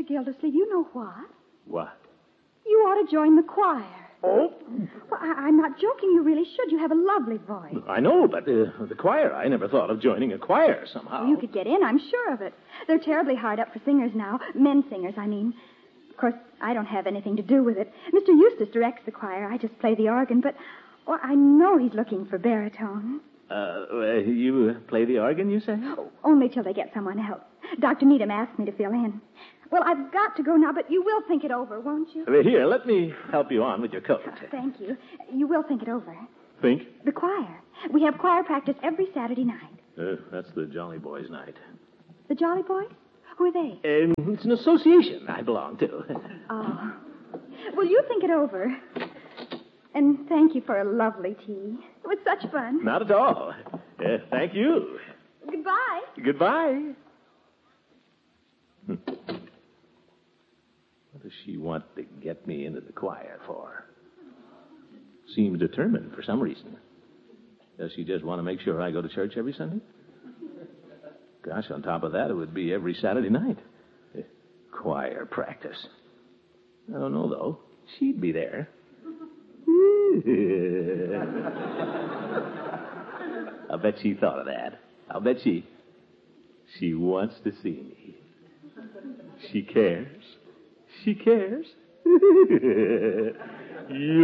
Mr. Gildersleeve, you know what? What? You ought to join the choir. Oh? Well, I'm not joking. You really should. You have a lovely voice. I know, but the choir, I never thought of joining a choir somehow. Well, you could get in, I'm sure of it. They're terribly hard up for singers now. Men singers, I mean. Of course, I don't have anything to do with it. Mr. Eustace directs the choir. I just play the organ, but I know he's looking for baritone. You play the organ, you say? Oh, only till they get someone else. Dr. Needham asked me to fill in. Well, I've got to go now, but you will think it over, won't you? Here, let me help you on with your coat. Thank you. You will think it over. Think? The choir. We have choir practice every Saturday night. That's the Jolly Boys' night. The Jolly Boys? Who are they? It's an association I belong to. Oh. Well, you think it over. And thank you for a lovely tea. It was such fun. Not at all. Thank you. Goodbye. Goodbye. What does she want to get me into the choir for? Seems determined for some reason. Does she just want to make sure I go to church every Sunday? Gosh, on top of that, it would be every Saturday night. Choir practice. I don't know, though. She'd be there. I'll bet she thought of that. I'll bet she wants to see me. She cares. She cares. You